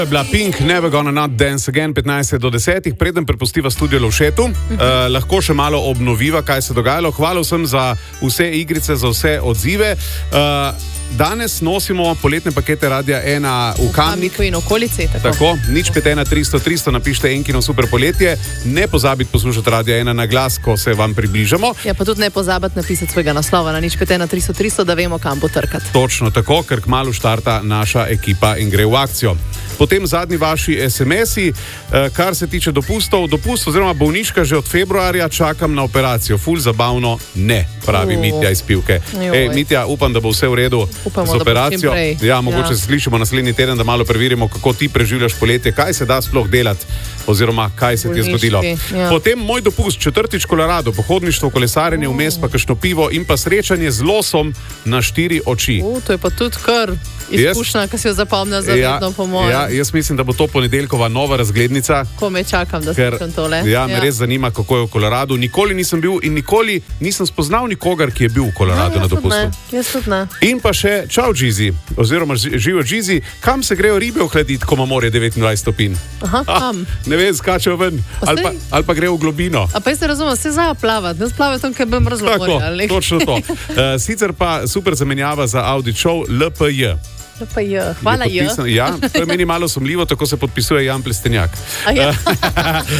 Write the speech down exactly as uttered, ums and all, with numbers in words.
Bila Pink, Never Gonna Not Dance Again, petnajst do desetih, preden prepustiva studio Lovšetu, uh, lahko še malo obnoviva, kaj se dogajalo. Hvala vsem za vse igrice, za vse odzive. Uh, danes nosimo poletne pakete Radia ena v Kamnik. In okolici, tako. Tako, nič pet ena tristo tristo, napište Enkino super poletje. Ne pozabite poslušati Radia ena na glas, ko se vam približamo. Ja, pa tudi ne pozabite napisati svojega naslova na nič pet ena tristo tristo, da vemo, kam bo trkati. Točno tako, ker kmalu štarta naša ekipa in gre v akcijo. Potem zadnji vaši es em esi, kar se tiče dopustov. Dopust oziroma bolniška že od februarja, čakam na operacijo. Ful zabavno ne, pravi uh. Mitja iz Pivke. Ej, Mitja, upam, da bo vse v redu Upamo, z operacijo. Ja, mogoče ja. se slišimo naslednji teden, da malo preverimo, kako ti preživljaš poletje, kaj se da sploh delati oziroma kaj se ti je zgodilo. Ja. Potem moj dopust, četrtič Kolorado, pohodništvo, kolesarjenje, uh. vmes pa kakšno pivo in pa srečanje z losom na štiri oči. Uh, to je pa tudi kar izkušnja, ki si jo zapomnil za ja, vedno po mojem. Ja, jaz mislim, da bo to ponedeljkova nova razglednica. Ko me čakam, da ker, slišim tole. Ja, me ja. res zanima, kako je v Koloradu. Nikoli nisem bil in nikoli nisem spoznal nikogar, ki je bil v Koloradu no, na dopustu. Ne, jaz tudi ne. In pa še čau Džizi, oziroma živo Džizi, kam se grejo ribe ohladiti, ko ima morje devetindvajset stopinj? Aha, kam? Ah, ne vem, skačejo ven, ali pa, ali pa grejo v globino. A pa jaz se razumem, se zaja plavati, ne splavati tam, kaj bi mrzlo morje. Tako, točno to. Uh, sicer pa super zamenjava za Audi Show L P J. L P J, hvala J. Ja, to je meni malo sumljivo, tako se podpisuje Jan Plestenjak. A ja.